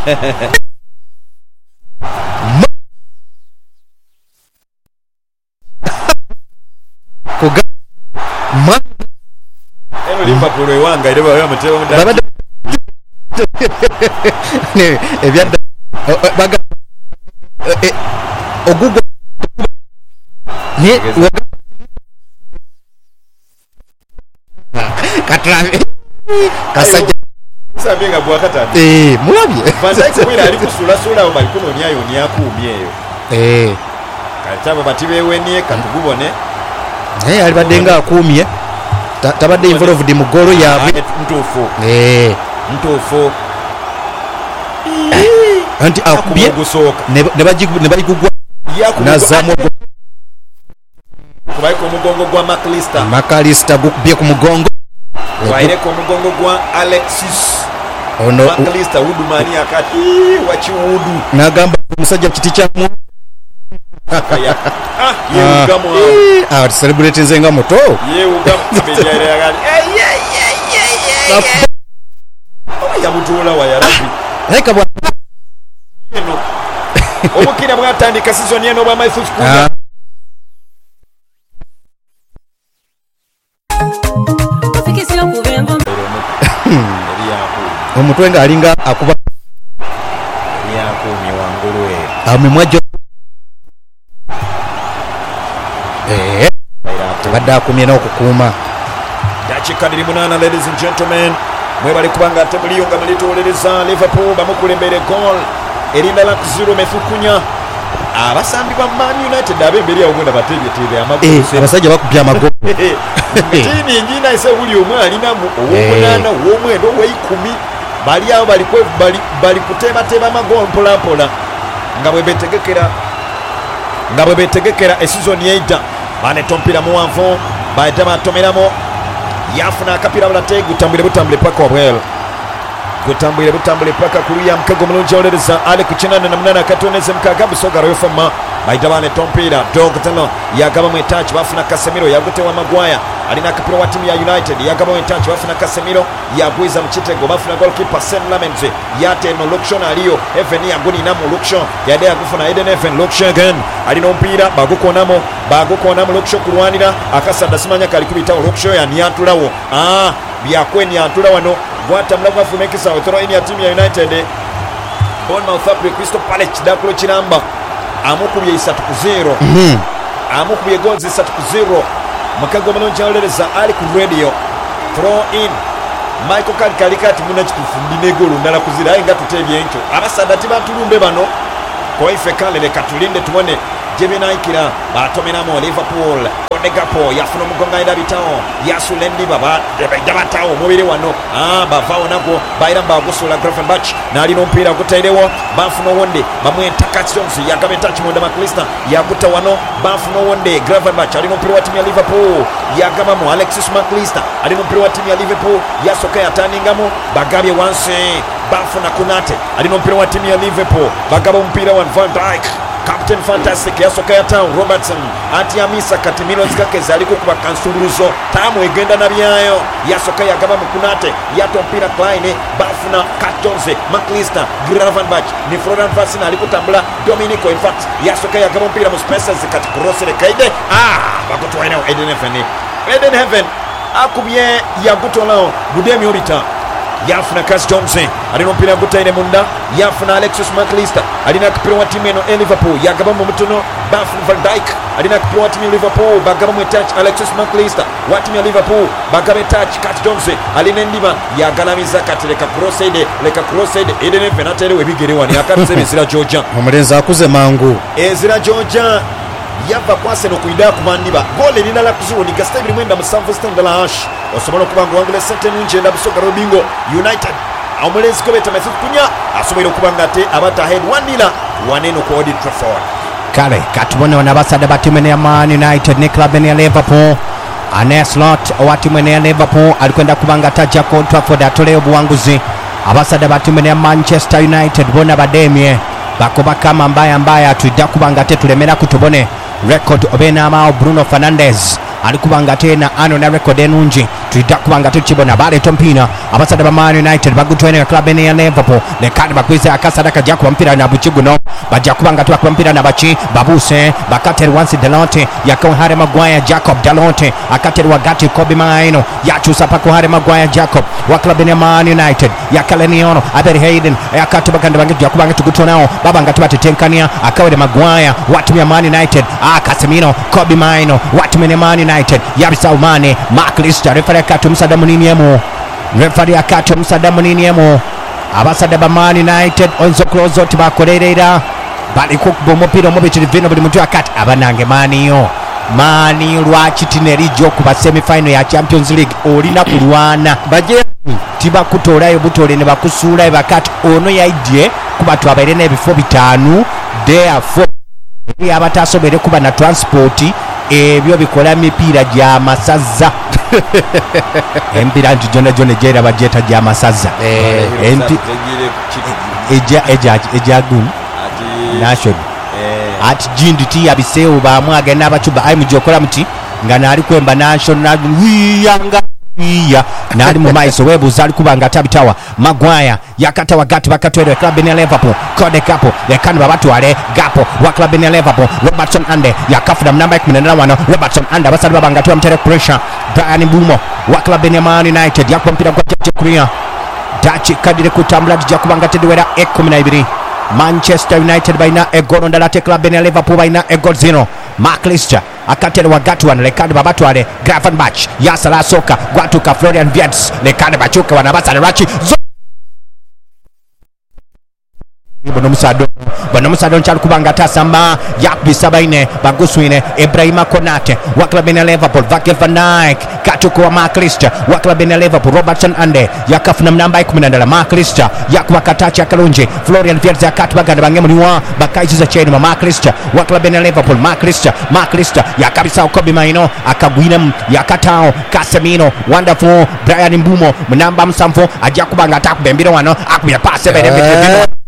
Liverpool ewanga ere bawe amateo mudda ebyadda baga ogugo ne katravi kasajja sabenga bwakata mulabye Vanzai kwera ali kusula sula bali kunonya yo nyakumye eyo kataba batibewe nie katugubone ali badenga akumye tabadde involved mu golo ya mtufu mtufu anti akubye gusoka ne bagigugwa nazamu kubaye ko mugongo gwa Makalista gukubye ku mugongo waire ko mugongo gwa Alexis ono Makalista wudumani akati wachiwudu nagamba musajja kiti kya mu ye celebrate nzenga moto ye ugam abejere yagali ya mutula wa ya rabbi reka bwa eno obukira bwatandika season eno bwa Maithu Kunda ofikisira kubengo omutwe nga alinga akuba yakumi wangulwe amemwajo badde akumye n'okukuuma dakika 8 ladies and gentlemen mwebali kubanga ate muliyo nga mulituwolereza Liverpool bamukulembere goal erinda la 0 Maithu Kunya abasambi ba Man United abemberi awo gwenda batebyetebe amagulu abasajja bakubye amagulu tiini engina ese buli omwe alinamu owomunana owomwenda ow'ekumi bali awo bali kuteebateba amagolu mpolampola nga bwe betegekera esizoni eida baneeta omupiira muwanvu bahita batomeramu yafuna akapiira bulate gutambwire paka wabwel gutambwire paka kuluya mkago mulungi awolereza ali ku 98 akatoneze mukaga busoga royofama bahita baneeta omupiira dogtano yagabamu etachi bafuna Casemiro yagutewa Maguire alina akapiira wa timu ya United yagabamu etachi bafuna Casemiro yagwiza mu kitego bafuna goalkeeper Sam Lamens yate no Lukshaw aliyo Even yaguni namu Lukshaw yade yagufuna Eden Even Lukshaw again alina omupiira bagukonamu Lukshaw kulwanira akasada simanya kali kubitawo Lukshaw yaniyatulawo byakweni yatula wano gwatambula kwafumekisa otoro ini ya timu ya United Bournemouth apre Crystal Palace kidakulo kiramba amukubye 3-0 amukubye goals 3-0 mukago mulungi awolereza ali ku radio throw in Michael Kalikati muna kitufundi negolo ndala kuzira ayi nga tutebye enkyo abasada tibatulumbe bano ko ife kale le katulinde tuone jebenaikira batomenamo Liverpool Odegapo yafuna mugonga ida bitao yasulendi baba debatao mubiri wano bavao nako bayiramba gusula Gravenberch nali nompira gutairewo bafuna wonde bamwe Takationsi yagabe touch mu Makalista yaguta wano bafuna wonde Gravenberch ali nompira wa timu ya Liverpool yagabamu Alexis Makalista ali nompira wa timu ya Liverpool yasoka yataningamo bagabye wanse bafuna Kunate ali nompira wa timu ya Liverpool bagaba mpira wa Van Dijk Captain Fantastic yasoka ya town Robertson ati amisa kati Milos kakeza aliko kuba kansuluzo tamu egenda na byayo yasoka ya gaba Mukunate yato mpira Kleine bafuna Katonze Makalista Gravenberch ni Florian Wirtz alikutambula Dominico in fact yasoka ya gaba mpira mu spaces kati crossere kaide bakotwaina Eden Heaven akubye yagutolao Budemi obita yafuna Cas Johnson alina omupiira gutaire munda yafuna Alexis Makalista alina akapiira wa timu eno Liverpool yagabamu mutono bafuna Van Dijk alina akapiira wa timu ya Liverpool bagabamu etouch Alexis Makalista wa timu ya Liverpool bagaba etouch Cas Johnson alina endima yagalamiza kati leka crossade Eden Heaven aterewe ebigere wani akatuse bizira Georgia omulenzi akuze mangu ezira Georgia yava kwaseno kuidaa kumandiba gole linala kuzuru nikasta ibiri mwenda musanvu standala hash osobola kubanga wangule sente nunje nda busoka robingo United omulenzi kobeta Maithu Kunya asobola kubanga ate abata head 1-0 waneno ku Old Trafford kale katubone wanabasada batimene ya Man United ni club ya Liverpool Aneslot watimene ya Liverpool alikwenda kubanga taja ku Old Trafford atole obuwanguzi abasada batimene ya Manchester United bona bademye bakoba kama mbaya atudda kubanga tetulemera kutubone record obena amao Bruno Fernandes alikubanga tena ano na record enungi tuida kubanga tukibona baleeta omupiira abasajja ba Man United bagutwenera club ya Liverpool lekani bakwiza akasada kajja kuba mpira na buchi guno bajja kubanga tubakuba mpira na bachi babuse bakateri wansi Dalot yakawa Harry Maguire Jacob Dalot akateri wagati Kobe Maino yachusa pako Harry Maguire Jacob wa club ya Man United yakaleniano aberi Hayden yakatuba kandi bangi jakubanga tugutonao babanga tubatetenkania akawere Maguire watumia Man United Casemiro Kobe Maino watumia Man United yabisa umane Mark Lister refari akatu msada munini emu refari akatu msada munini emu abasada ba Man United onzo close tibakolerera bali kukuba omupira omubitiri vino buli muntu akati abanange Mani lwaki tinerijo kuba semi-final ya Champions League olina kulwana baje tibakutoolayo butole ne bakusuulayo bakati ono yaidye kuba twabaire n'ebifo 5 therefore abatasobere kuba na transport ebyo bikola mipiira gya masaza empira nti jona jera bajeta gya masaza ejagun national ati jindi ti yabisewo bamwaga n'abacuba ayi mujokola muti nga nali kwemba national wiyanga iya nali mu maiso webuza ali kubanga tabitawa Maguire yakata wagati bakatwere club ya Liverpool kode kapo yakani babatwale gapo wa club ya Liverpool Robertson Ande yakafuna namba 11 Robertson Ande basali babanga tuwa mtere pressure Brian Mbumo wa club ya Man United yakwa mpira kwa Kuria dachi kadire kutambula dijja kubanga tedwera 12 Manchester United baina egolo ndalate club ya Liverpool baina egol 0 Mark Lister akatele wagati wana lekani babatwale Gravenberch yasala soka gwatuka Florian Wirtz lekani bachuka wana basale rachi bono musado nchalu kubanga tasamba yakbisa baine baguswine Ibrahima Konate wa club ya Liverpool Virgil van Dijk katuko wa Mark Lister wa club ya Liverpool Robertson Ande yakafuna namba 10 Mark Lister yakwa katachi akalunje Florian Wirtz yakatu baganda bangemuliwa bakaiziza chain ma Mark Lister wa club ya Liverpool Mark Lister yakabisa Kobe Maino akagwina yakatao Casemiro wonderful Brian Mbumo namba 7 ajja kubanga atakubembira wano akubya pass